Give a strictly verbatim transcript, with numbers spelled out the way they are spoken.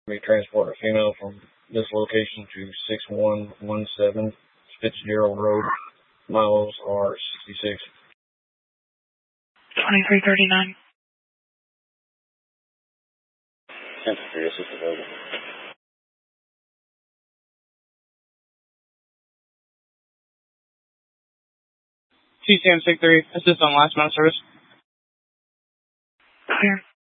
We transport a female from this location to six one one seven Fitzgerald Road. Miles are sixty-six. twenty-three thirty-nine. ten three, assist available. T C M six three, assist on last mile service. Clear.